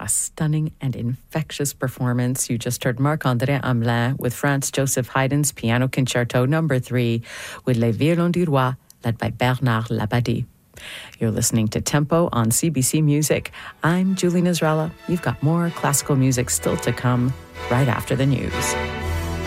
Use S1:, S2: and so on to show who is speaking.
S1: a stunning and infectious performance. You just heard Marc-André Hamelin with Franz Joseph Haydn's Piano Concerto No. 3 with Les Violons du Roi, led by Bernard Labadie. You're listening to Tempo on CBC Music. I'm Julie Nasrallah. You've got more classical music still to come right after the news.